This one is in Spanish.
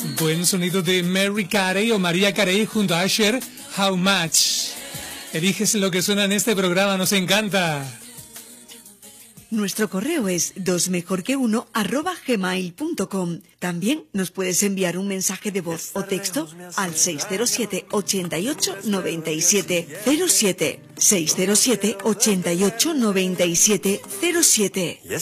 Buen sonido de Mary Carey o María Carey junto a Usher, How Much. Eliges lo que suena en este programa, nos encanta. Nuestro correo es dosmejorque1@gmail.com. También nos puedes enviar un mensaje de voz o texto al 607 88 97 07. 607 88 97 07.